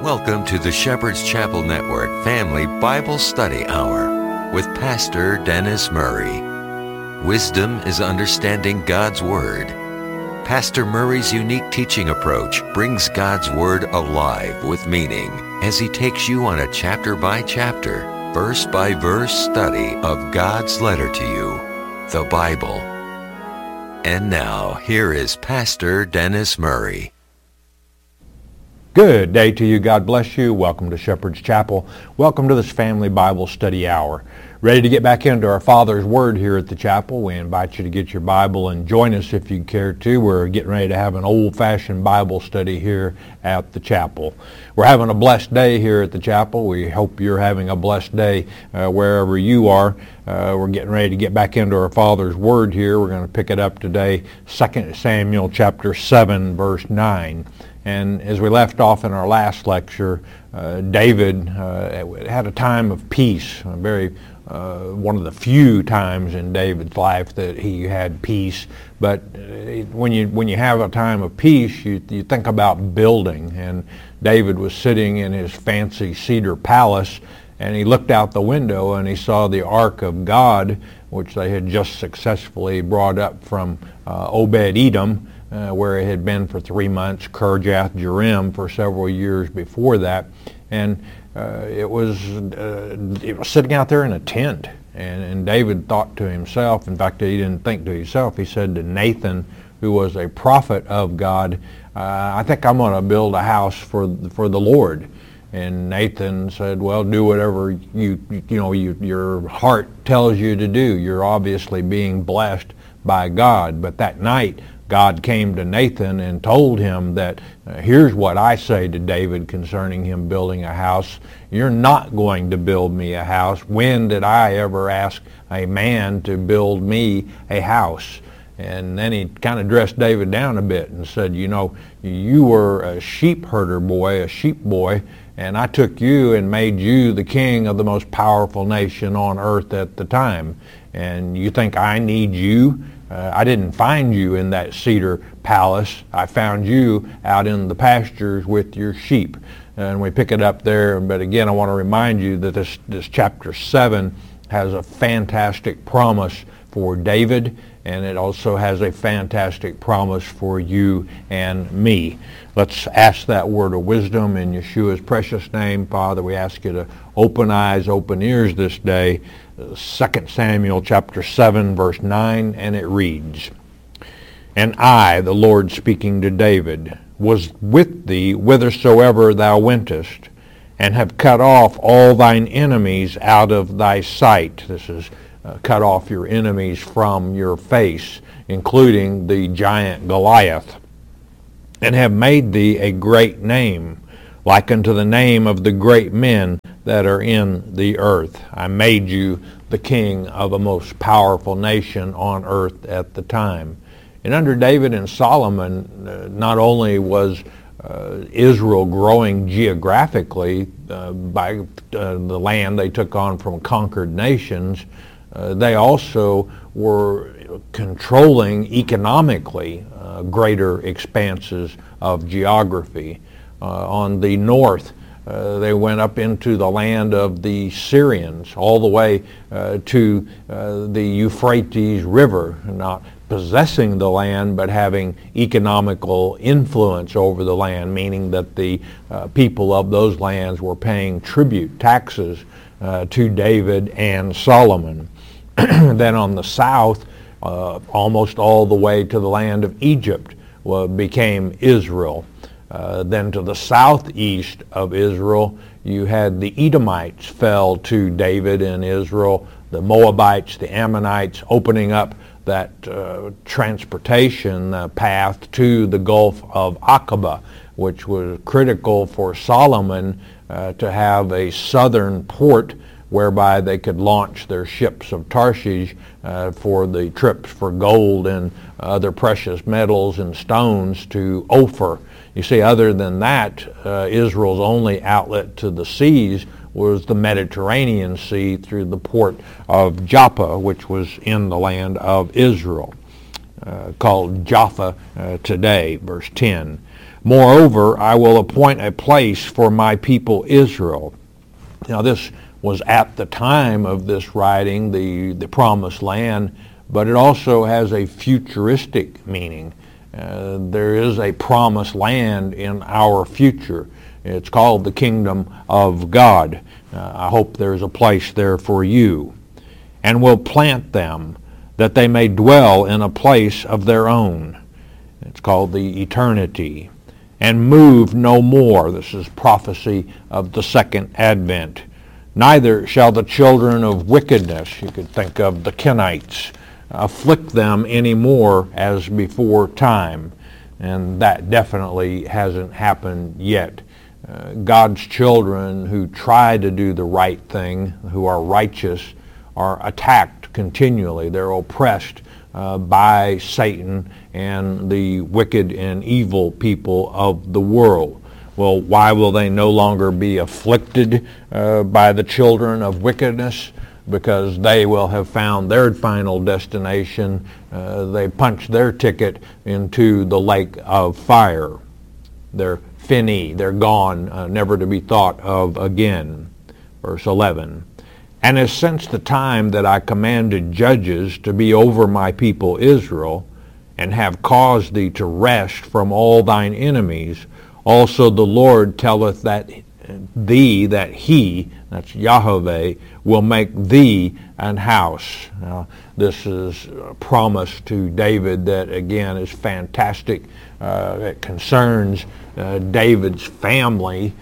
Welcome to the Shepherd's Chapel Network Family Bible Study Hour with Pastor Dennis Murray. Wisdom is understanding God's Word. Pastor Murray's unique teaching approach brings God's Word alive with meaning as he takes you on a chapter-by-chapter, verse-by-verse study of God's letter to you, the Bible. And now, here is Pastor Dennis Murray. Good day to you. God bless you. Welcome to Shepherd's Chapel. Welcome to this Family Bible Study Hour. Ready to get back into our Father's Word here at the chapel. We invite you to get your Bible and join us if you care to. We're getting ready to have an old-fashioned Bible study here at the chapel. We're having a blessed day here at the chapel. We hope you're having a blessed day wherever you are. We're getting ready to get back into our Father's Word here. We're going to pick it up today, 2 Samuel chapter 7, verse 9. And as we left off in our last lecture, David had a time of peace, one of the few times in David's life that he had peace. But when you have a time of peace, you think about building. And David was sitting in his fancy cedar palace, and he looked out the window and he saw the Ark of God, which they had just successfully brought up from Obed-Edom, where it had been for 3 months, Kirjath-Jearim for several years before that, and it was sitting out there in a tent. And David thought to himself, in fact, he didn't think to himself, he said to Nathan, who was a prophet of God, I think I'm going to build a house for the Lord. And Nathan said, well, do whatever your heart tells you to do. You're obviously being blessed by God. But that night, God came to Nathan and told him that here's what I say to David concerning him building a house. You're not going to build me a house. When did I ever ask a man to build me a house? And then he kind of dressed David down a bit and said, you were a sheep herder boy, a sheep boy, and I took you and made you the king of the most powerful nation on earth at the time. And you think I need you? I didn't find you in that cedar palace. I found you out in the pastures with your sheep. And we pick it up there. But again, I want to remind you that this chapter 7 has a fantastic promise for David, and it also has a fantastic promise for you and me. Let's ask that word of wisdom in Yeshua's precious name. Father, we ask you to open eyes, open ears this day. 2 Samuel chapter 7, verse 9, and it reads, And I, the Lord speaking to David, was with thee whithersoever thou wentest, and have cut off all thine enemies out of thy sight. This is cut off your enemies from your face, including the giant Goliath, and have made thee a great name, like unto the name of the great men that are in the earth. I made you the king of a most powerful nation on earth at the time. And under David and Solomon, not only was Israel growing geographically by the land they took on from conquered nations, they also were controlling economically greater expanses of geography. On the north, they went up into the land of the Syrians, all the way to the Euphrates River, not possessing the land, but having economical influence over the land, meaning that the people of those lands were paying tribute, taxes, to David and Solomon. Then on the south, almost all the way to the land of Egypt, became Israel. Then to the southeast of Israel, you had the Edomites fell to David and Israel, the Moabites, the Ammonites, opening up that transportation path to the Gulf of Aqaba, which was critical for Solomon to have a southern port whereby they could launch their ships of Tarshish for the trips for gold and other precious metals and stones to Ophir. You see, other than that, Israel's only outlet to the seas was the Mediterranean Sea through the port of Joppa, which was in the land of Israel, called Jaffa today, verse 10. Moreover, I will appoint a place for my people Israel. Now this was at the time of this writing, the promised land, but it also has a futuristic meaning. There is a promised land in our future. It's called the kingdom of God. I hope there's a place there for you. And will plant them, that they may dwell in a place of their own. It's called the eternity. And move no more. This is prophecy of the second advent. Neither shall the children of wickedness, you could think of the Kenites, afflict them any more as before time. And that definitely hasn't happened yet. God's children who try to do the right thing, who are righteous, are attacked continually. They're oppressed by Satan and the wicked and evil people of the world. Well, why will they no longer be afflicted by the children of wickedness? Because they will have found their final destination. They punched their ticket into the lake of fire. They're finis, they're gone, never to be thought of again. Verse 11. And as since the time that I commanded judges to be over my people Israel, and have caused thee to rest from all thine enemies, also the Lord telleth that thee, that he, that's Yahweh, will make thee an house. Now, this is a promise to David that, again, is fantastic. It concerns David's family,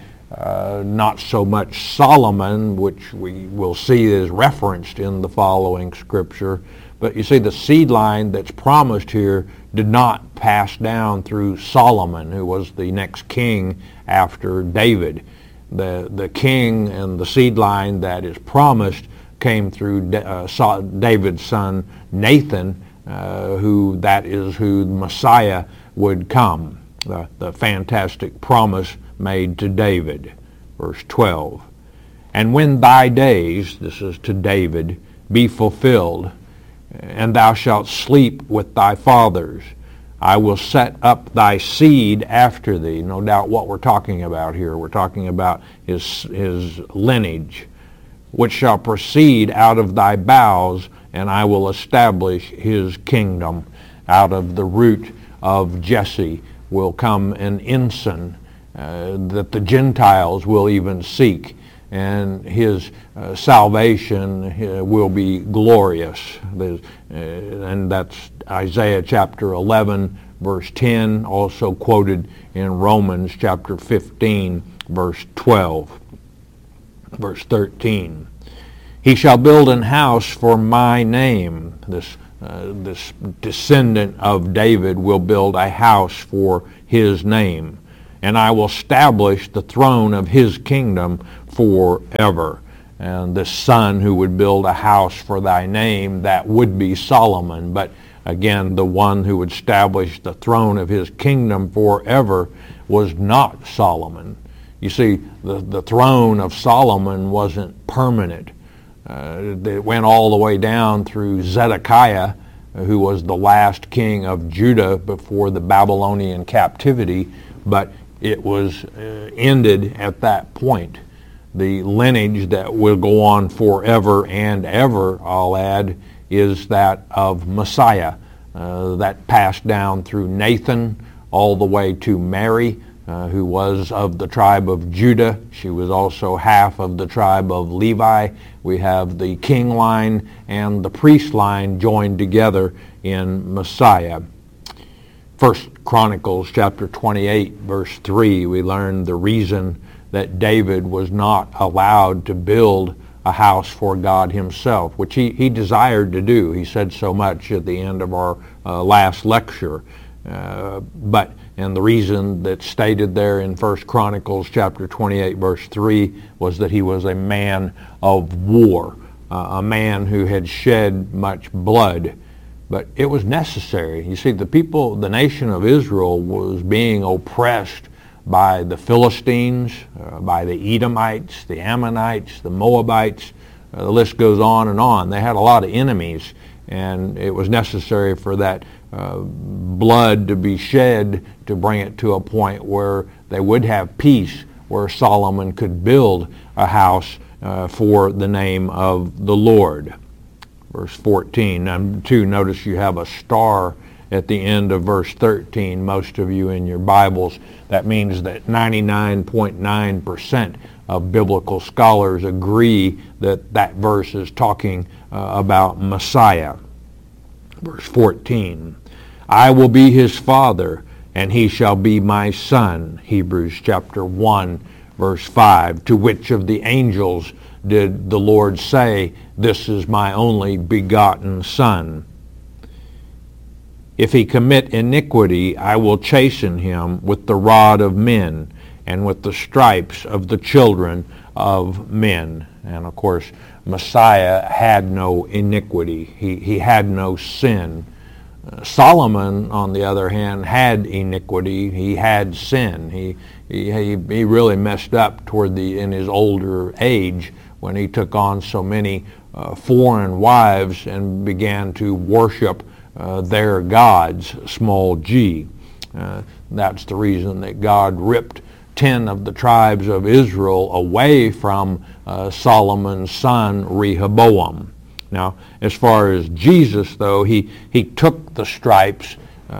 not so much Solomon, which we will see is referenced in the following scripture. But you see, the seed line that's promised here did not pass down through Solomon, who was the next king after David. The king and the seed line that is promised came through David's son Nathan, who the Messiah would come. The fantastic promise made to David. Verse 12. And when thy days, this is to David, be fulfilled, and thou shalt sleep with thy fathers, I will set up thy seed after thee. No doubt what we're talking about here. We're talking about his lineage, which shall proceed out of thy bowels, and I will establish his kingdom. Out of the root of Jesse will come an ensign that the Gentiles will even seek, and his salvation will be glorious. And that's Isaiah chapter 11, verse 10, also quoted in Romans chapter 15, verse 12. Verse 13. He shall build an house for my name. This descendant of David will build a house for his name, and I will establish the throne of his kingdom forever. And this son who would build a house for thy name, that would be Solomon. But again, the one who would establish the throne of his kingdom forever was not Solomon. You see, the throne of Solomon wasn't permanent. It went all the way down through Zedekiah, who was the last king of Judah before the Babylonian captivity, but it was ended at that point. The lineage that will go on forever and ever, I'll add, is that of Messiah, that passed down through Nathan all the way to Mary, who was of the tribe of Judah. She was also half of the tribe of Levi. We have the king line and the priest line joined together in Messiah. 1 Chronicles chapter 28, verse 3, we learn the reason that David was not allowed to build a house for God himself, which he desired to do. He said so much at the end of our last lecture. And the reason that's stated there in 1 Chronicles chapter 28, verse 3, was that he was a man of war, a man who had shed much blood. But it was necessary. You see, the nation of Israel was being oppressed by the Philistines, by the Edomites, the Ammonites, the Moabites. The list goes on and on. They had a lot of enemies, and it was necessary for that blood to be shed to bring it to a point where they would have peace, where Solomon could build a house for the name of the Lord. Verse 14. Number 2, notice you have a star at the end of verse 13, most of you in your Bibles. That means that 99.9% of biblical scholars agree that that verse is talking about Messiah. Verse 14, I will be his father, and he shall be my son. Hebrews chapter 1, verse 5. To which of the angels did the Lord say, this is my only begotten son? If he commit iniquity, I will chasten him with the rod of men and with the stripes of the children of men. And of course, Messiah had no iniquity. He had no sin. Solomon, on the other hand, had iniquity. He had sin. He really messed up in his older age when he took on so many foreign wives and began to worship their gods, small g. That's the reason that God ripped 10 of the tribes of Israel away from Solomon's son Rehoboam. Now, as far as Jesus, though, he took the stripes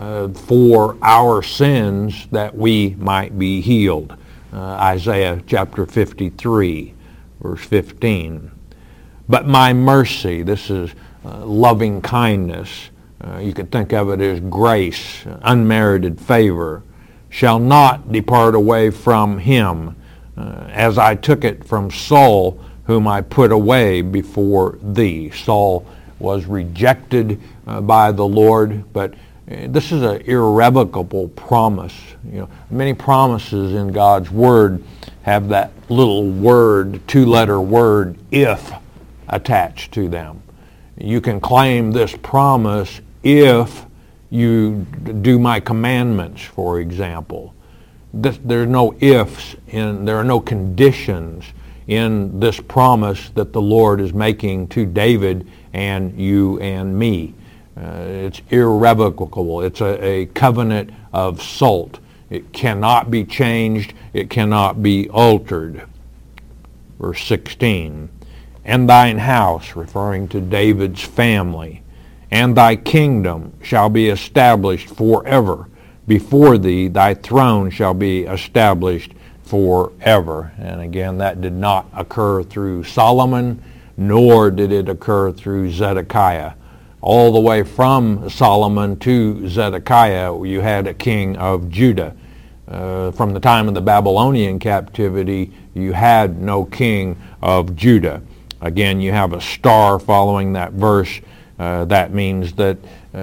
for our sins that we might be healed. Isaiah chapter 53, verse 15. But my mercy, this is loving kindness, you could think of it as grace, unmerited favor, shall not depart away from him, as I took it from Saul, whom I put away before thee. Saul was rejected by the Lord, but this is an irrevocable promise. Many promises in God's Word have that little word, two-letter word, if, attached to them. You can claim this promise if you do my commandments, for example. There's no ifs, and there are no conditions in this promise that the Lord is making to David and you and me. It's irrevocable. It's a covenant of salt. It cannot be changed. It cannot be altered. Verse 16, and thine house, referring to David's family, and thy kingdom shall be established forever. Before thee thy throne shall be established forever. And again, that did not occur through Solomon, nor did it occur through Zedekiah. All the way from Solomon to Zedekiah, you had a king of Judah. From the time of the Babylonian captivity, you had no king of Judah. Again, you have a star following that verse. That means that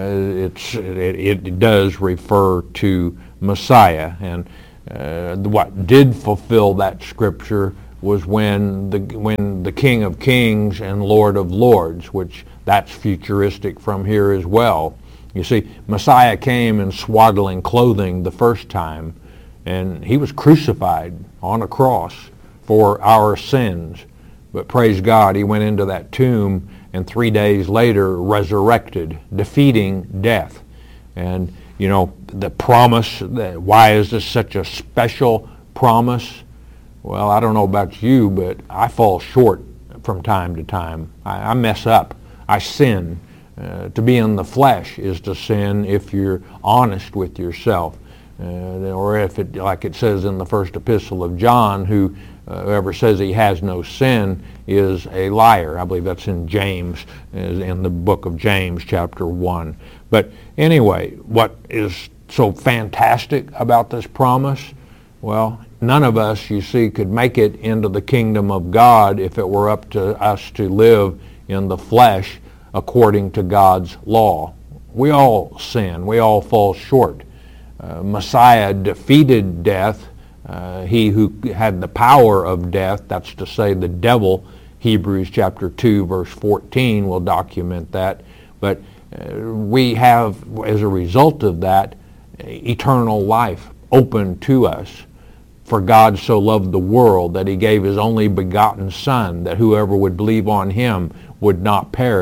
it does refer to Messiah. And what did fulfill that scripture was when the King of Kings and Lord of Lords, which that's futuristic from here as well. You see, Messiah came in swaddling clothing the first time, and he was crucified on a cross for our sins. But praise God, he went into that tomb and 3 days later resurrected, defeating death. And, the promise, why is this such a special promise? Well, I don't know about you, but I fall short from time to time. I mess up. I sin. To be in the flesh is to sin if you're honest with yourself. Or if it, like it says in the first epistle of John, whoever says he has no sin is a liar. I believe that's in James, in the book of James, chapter 1. But anyway, what is so fantastic about this promise? Well, none of us, you see, could make it into the kingdom of God if it were up to us to live in the flesh according to God's law. We all sin. We all fall short. Messiah defeated death. He who had the power of death, that's to say the devil, Hebrews chapter 2 verse 14 will document that. But we have, as a result of that, eternal life open to us. For God so loved the world that he gave his only begotten Son, that whoever would believe on him would not perish,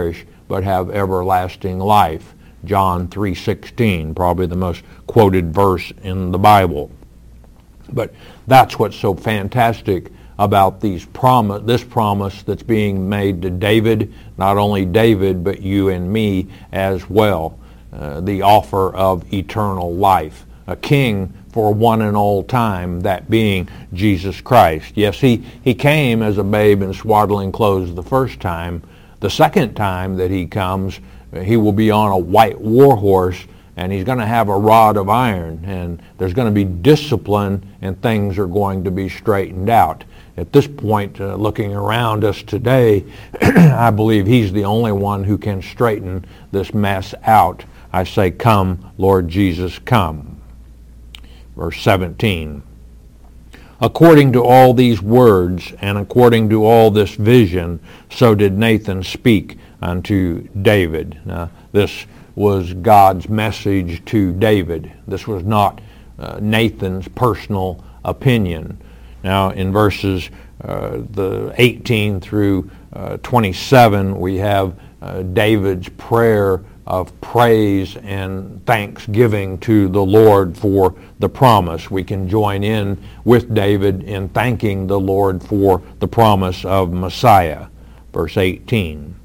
but have everlasting life. John 3:16, probably the most quoted verse in the Bible. But that's what's so fantastic about this promise that's being made to David, not only David, but you and me as well. The offer of eternal life, a king for one and all time, that being Jesus Christ. Yes, he came as a babe in swaddling clothes the first time. The second time that he comes, he will be on a white war horse, and he's going to have a rod of iron, and there's going to be discipline, and things are going to be straightened out. At this point, looking around us today, I believe he's the only one who can straighten this mess out. I say, come, Lord Jesus, come. Verse 17. According to all these words, and according to all this vision, so did Nathan speak unto David. Now, this was God's message to David. This was not Nathan's personal opinion. Now, in verses the 18 through 27, we have David's prayer of praise and thanksgiving to the Lord for the promise. We can join in with David in thanking the Lord for the promise of Messiah. Verse 18.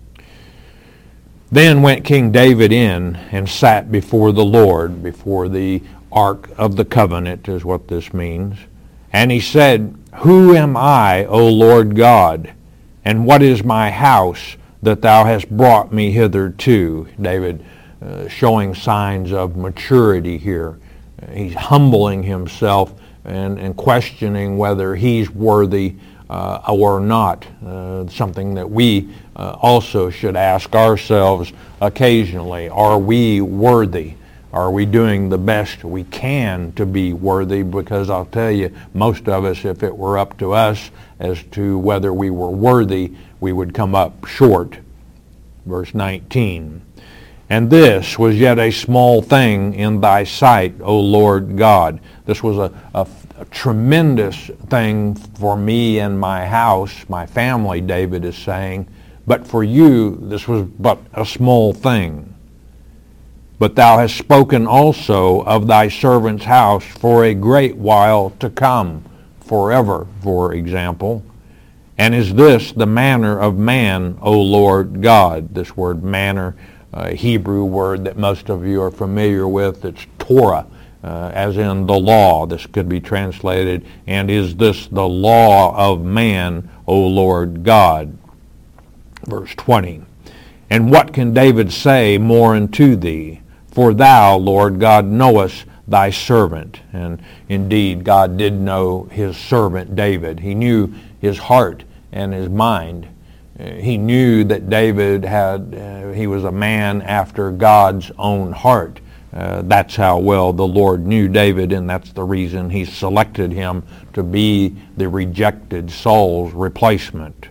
Then went King David in and sat before the Lord, before the Ark of the Covenant is what this means. And he said, Who am I, O Lord God, and what is my house that thou hast brought me hitherto? David showing signs of maturity here. He's humbling himself and questioning whether he's worthy or not. Something that we also should ask ourselves occasionally. Are we worthy? Are we doing the best we can to be worthy? Because I'll tell you, most of us, if it were up to us as to whether we were worthy, we would come up short. Verse 19. And this was yet a small thing in thy sight, O Lord God. This was a tremendous thing for me and my house, my family, David is saying. But for you, this was but a small thing. But thou hast spoken also of thy servant's house for a great while to come, forever, for example. And is this the manner of man, O Lord God? This word manner, Hebrew word that most of you are familiar with, it's Torah, as in the law. This could be translated, and is this the law of man, O Lord God? Verse 20. And what can David say more unto thee? For thou, Lord God, knowest thy servant. And indeed, God did know his servant David. He knew his heart and his mind. He knew that David he was a man after God's own heart. That's how well the Lord knew David, and that's the reason he selected him to be the rejected Saul's replacement.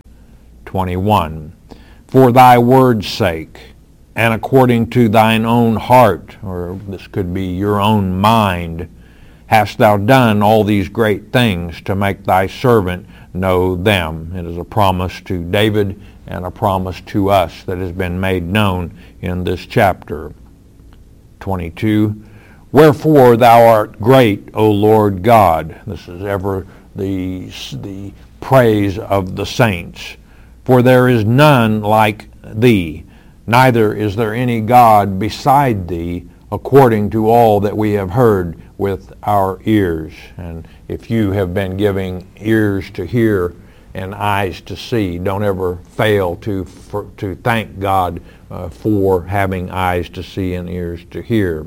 21. For thy word's sake, and according to thine own heart, or this could be your own mind, hast thou done all these great things to make thy servant know them. It is a promise to David and a promise to us that has been made known in this chapter. 22. Wherefore thou art great, O Lord God. This is ever the praise of the saints. For there is none like thee, neither is there any God beside thee, according to all that we have heard with our ears. And if you have been giving ears to hear and eyes to see, don't ever fail to thank God for having eyes to see and ears to hear.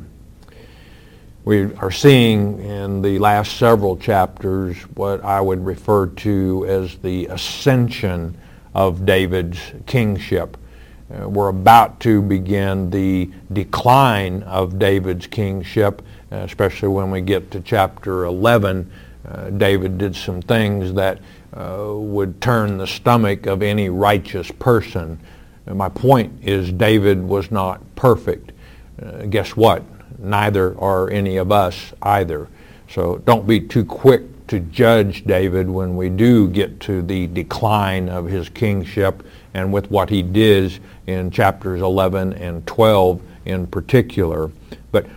We are seeing in the last several chapters what I would refer to as the ascension of David's kingship. We're about to begin the decline of David's kingship, especially when we get to chapter 11. David did some things that would turn the stomach of any righteous person. And my point is, David was not perfect. Guess what? Neither are any of us either. So don't be too quick to judge David when we do get to the decline of his kingship and with what he did in chapters 11 and 12 in particular. But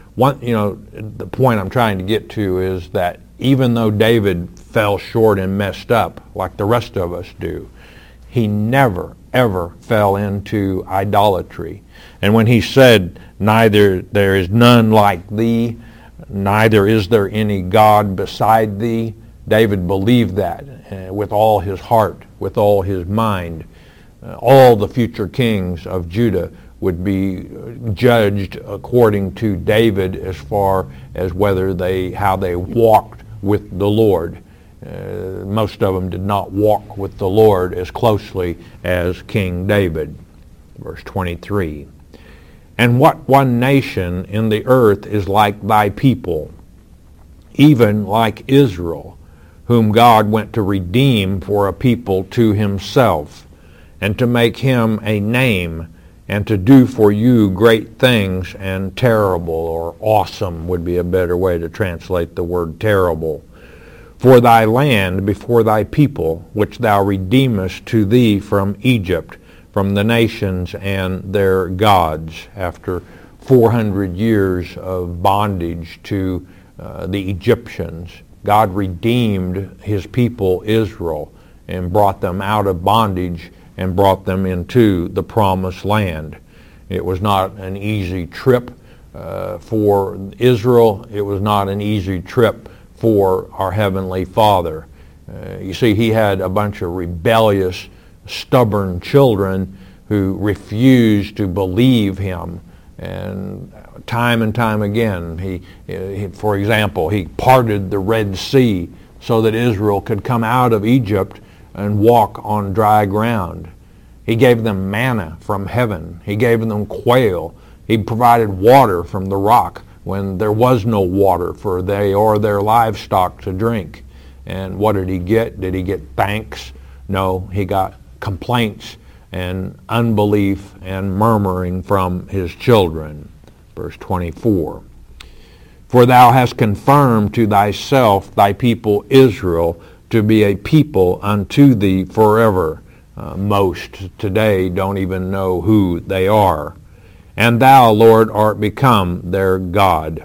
the point I'm trying to get to is that even though David fell short and messed up like the rest of us do, he never, ever fell into idolatry. And when he said, "Neither there is none like thee, neither is there any God beside thee," David believed that with all his heart, with all his mind. All the future kings of Judah would be judged according to David as far as how they walked with the Lord. Most of them did not walk with the Lord as closely as King David. Verse 23. "And what one nation in the earth is like thy people, even like Israel, whom God went to redeem for a people to himself, and to make him a name, and to do for you great things and terrible," or awesome would be a better way to translate the word terrible. "For thy land before thy people, which thou redeemest to thee from Egypt, from the nations and their gods," after 400 years of bondage to the Egyptians. God redeemed his people Israel and brought them out of bondage and brought them into the promised land. It was not an easy trip for Israel. It was not an easy trip for our Heavenly Father. You see, he had a bunch of rebellious, stubborn children who refused to believe him. And time again, for example, he parted the Red Sea so that Israel could come out of Egypt and walk on dry ground. He gave them manna from heaven. He gave them quail. He provided water from the rock when there was no water for they or their livestock to drink. And what did he get? Did he get thanks? No, he got complaints and unbelief and murmuring from his children. Verse 24. "For thou hast confirmed to thyself thy people Israel to be a people unto thee forever." Most today don't even know who they are. "And thou, Lord, art become their God."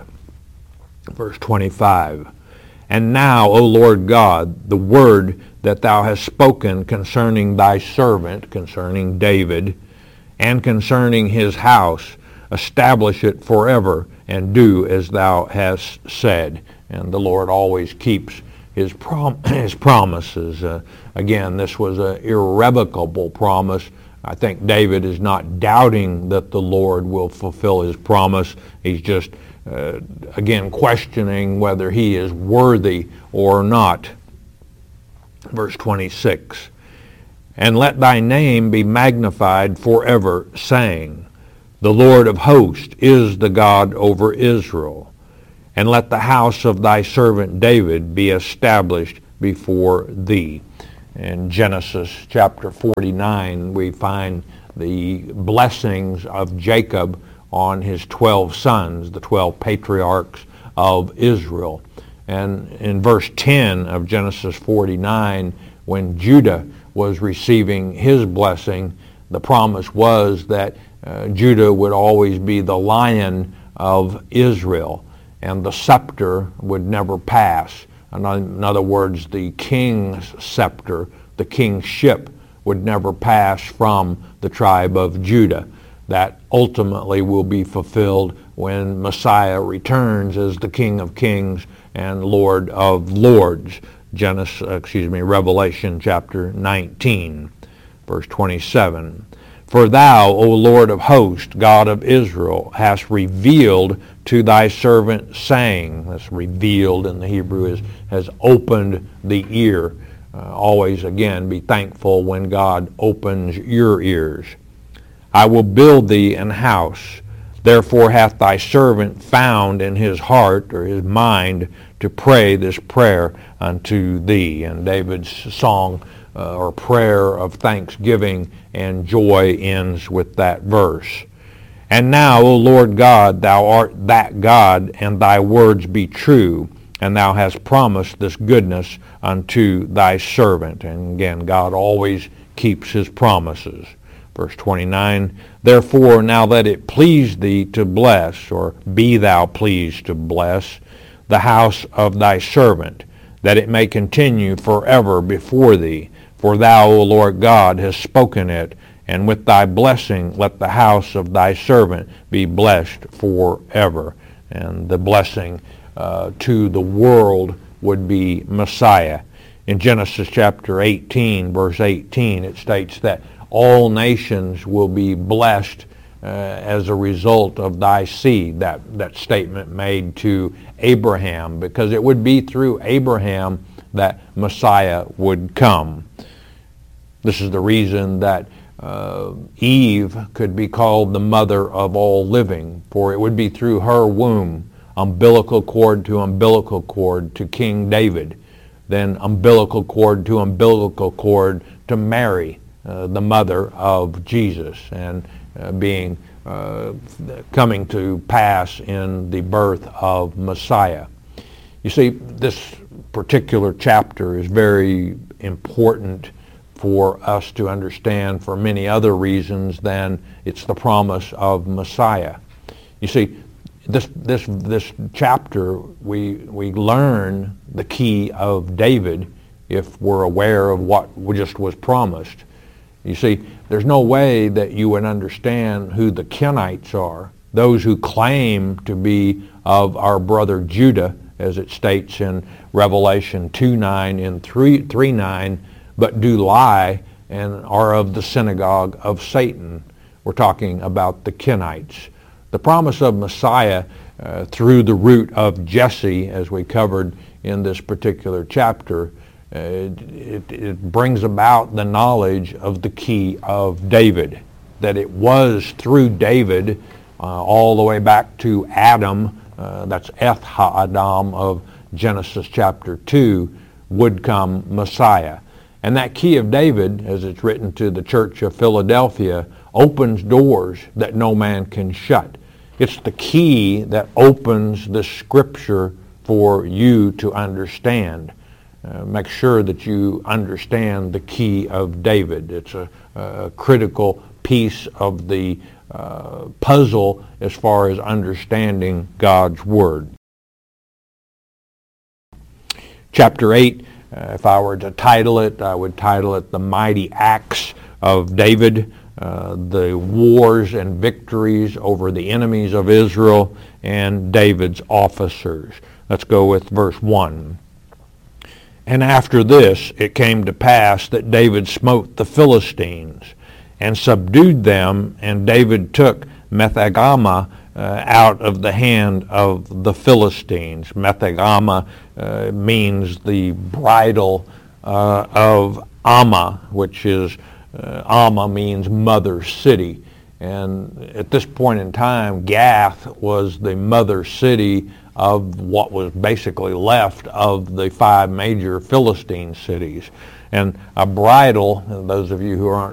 Verse 25. "And now, O Lord God, the word that thou hast spoken concerning thy servant," concerning David, "and concerning his house, establish it forever, and do as thou hast said." And the Lord always keeps his promises. Again, this was an irrevocable promise. I think David is not doubting that the Lord will fulfill his promise. He's just, again, questioning whether he is worthy or not. Verse 26. "And let thy name be magnified forever, saying, The Lord of hosts is the God over Israel. And let the house of thy servant David be established before thee." In Genesis chapter 49, we find the blessings of Jacob on his 12 sons, the 12 patriarchs of Israel. And in verse 10 of Genesis 49, when Judah was receiving his blessing, the promise was that Judah would always be the lion of Israel, and the scepter would never pass. In other words, the king's scepter, the kingship, would never pass from the tribe of Judah. That ultimately will be fulfilled when Messiah returns as the King of Kings and Lord of Lords. Revelation chapter 19, verse 27. "For thou, O Lord of hosts, God of Israel, hast revealed to thy servant, saying," that's revealed in the Hebrew, has opened the ear. Always, again, be thankful when God opens your ears. "I will build thee an house. Therefore hath thy servant found in his heart," or his mind, "to pray this prayer unto thee." And David's song or prayer of thanksgiving and joy ends with that verse. "And now, O Lord God, thou art that God, and thy words be true, and thou hast promised this goodness unto thy servant. And again, God always keeps his promises. Verse 29, therefore now that it please thee to bless, or be thou pleased to bless, the house of thy servant, that it may continue forever before thee. For thou, O Lord God, hast spoken it, and with thy blessing let the house of thy servant be blessed forever. And the blessing to the world would be Messiah. In Genesis chapter 18, verse 18, it states that all nations will be blessed as a result of thy seed. That statement made to Abraham, because it would be through Abraham that Messiah would come. This is the reason that Eve could be called the mother of all living, for it would be through her womb, umbilical cord to King David, then umbilical cord to Mary, the mother of Jesus, and coming to pass in the birth of Messiah. You see, this particular chapter is very important for us to understand for many other reasons than it's the promise of Messiah. You see, this chapter, we learn the key of David if we're aware of what just was promised. You see, there's no way that you would understand who the Kenites are, those who claim to be of our brother Judah, as it states in Revelation 2:9 and 3:9, but do lie and are of the synagogue of Satan. We're talking about the Kenites. The promise of Messiah through the root of Jesse, as we covered in this particular chapter, it brings about the knowledge of the key of David, that it was through David all the way back to Adam, that's Eth HaAdam of Genesis chapter 2, would come Messiah. And that key of David, as it's written to the church of Philadelphia, opens doors that no man can shut. It's the key that opens the Scripture for you to understand. Make sure that you understand the key of David. It's a critical piece of the puzzle as far as understanding God's Word. Chapter 8, if I were to title it, I would title it The Mighty Acts of David, the wars and victories over the enemies of Israel and David's officers. Let's go with verse 1. And after this it came to pass that David smote the Philistines and subdued them, and David took Methegama out of the hand of the Philistines. Methegama means the bridle of Amma, which is, Amma means mother city. And at this point in time, Gath was the mother city of what was basically left of the 5 major Philistine cities. And a bridle, those of you who